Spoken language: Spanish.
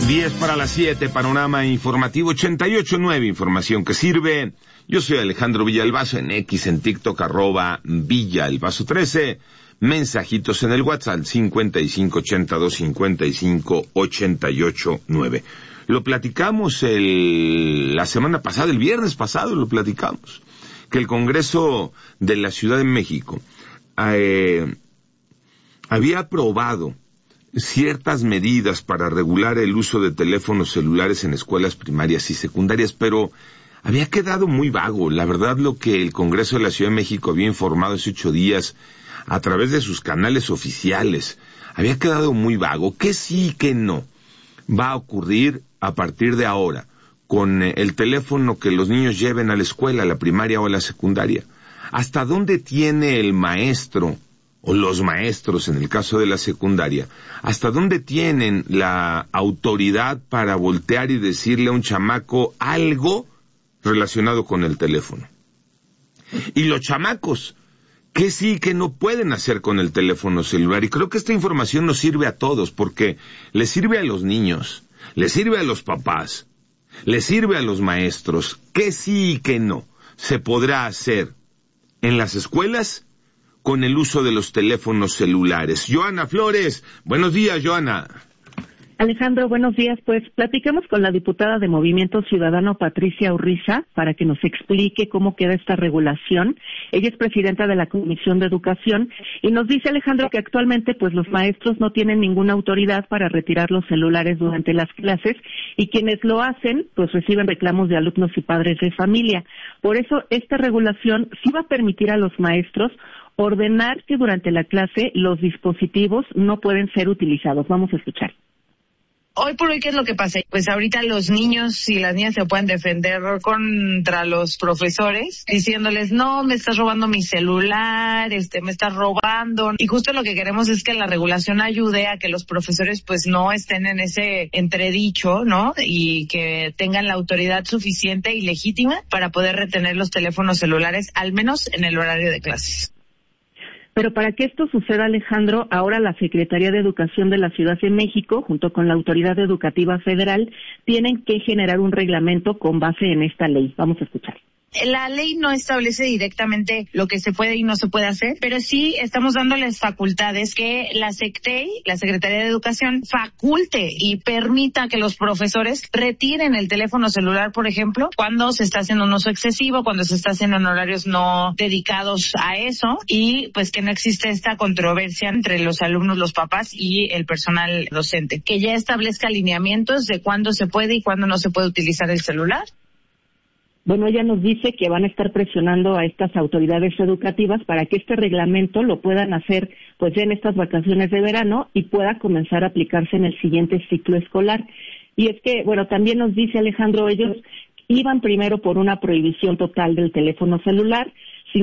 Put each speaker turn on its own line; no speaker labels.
10:07, panorama informativo 88.9, información que sirve. Yo soy Alejandro Villalbazo, en X, en TikTok, @Villalbazo13. Mensajitos en el WhatsApp, 5582-5588-9. Lo platicamos la semana pasada, el viernes pasado lo platicamos, que el Congreso de la Ciudad de México había aprobado ciertas medidas para regular el uso de teléfonos celulares en escuelas primarias y secundarias, pero había quedado muy vago. La verdad, lo que el Congreso de la Ciudad de México había informado hace 8 días a través de sus canales oficiales, había quedado muy vago. ¿Qué sí y qué no va a ocurrir a partir de ahora con el teléfono que los niños lleven a la escuela, a la primaria o a la secundaria? ¿Hasta dónde tiene el maestro o los maestros, en el caso de la secundaria, hasta dónde tienen la autoridad para voltear y decirle a un chamaco algo relacionado con el teléfono? Y los chamacos, ¿qué sí que no pueden hacer con el teléfono celular? Y creo que esta información nos sirve a todos, porque le sirve a los niños, le sirve a los papás, le sirve a los maestros. ¿Qué sí y qué no se podrá hacer en las escuelas con el uso de los teléfonos celulares? Joana Flores, buenos días, Joana.
Alejandro, buenos días. Pues platicamos con la diputada de Movimiento Ciudadano, Patricia Urriza, para que nos explique cómo queda esta regulación. Ella es presidenta de la Comisión de Educación y nos dice, Alejandro, que actualmente pues los maestros no tienen ninguna autoridad para retirar los celulares durante las clases, y quienes lo hacen pues reciben reclamos de alumnos y padres de familia. Por eso esta regulación sí va a permitir a los maestros ordenar que durante la clase los dispositivos no pueden ser utilizados. Vamos a escuchar.
Hoy por hoy, ¿qué es lo que pasa? Pues ahorita los niños y las niñas se pueden defender contra los profesores, diciéndoles, no, me estás robando mi celular, me estás robando. Y justo lo que queremos es que la regulación ayude a que los profesores pues no estén en ese entredicho, ¿no? Y que tengan la autoridad suficiente y legítima para poder retener los teléfonos celulares, al menos en el horario de clases.
Pero para que esto suceda, Alejandro, ahora la Secretaría de Educación de la Ciudad de México, junto con la Autoridad Educativa Federal, tienen que generar un reglamento con base en esta ley. Vamos a escuchar.
La ley no establece directamente lo que se puede y no se puede hacer, pero sí estamos dándoles facultades que la SECTEI, la Secretaría de Educación, faculte y permita que los profesores retiren el teléfono celular, por ejemplo, cuando se está haciendo un uso excesivo, cuando se está haciendo en horarios no dedicados a eso, y pues que no existe esta controversia entre los alumnos, los papás y el personal docente. Que ya establezca lineamientos de cuándo se puede y cuándo no se puede utilizar el celular.
Bueno, ella nos dice que van a estar presionando a estas autoridades educativas para que este reglamento lo puedan hacer pues ya en estas vacaciones de verano y pueda comenzar a aplicarse en el siguiente ciclo escolar. Y es que, bueno, también nos dice Alejandro, ellos iban primero por una prohibición total del teléfono celular,